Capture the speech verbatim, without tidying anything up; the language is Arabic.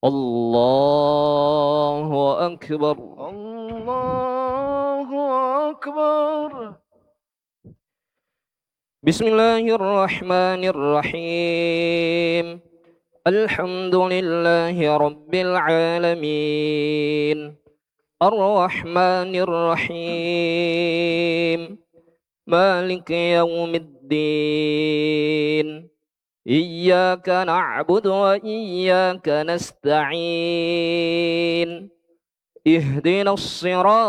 الله أكبر. الله أكبر. بسم الله الرحمن الرحيم. الحمد لله رب العالمين الرحمن الرحيم مالك يوم الدين إياك نعبد وإياك نستعين اهدنا الصراط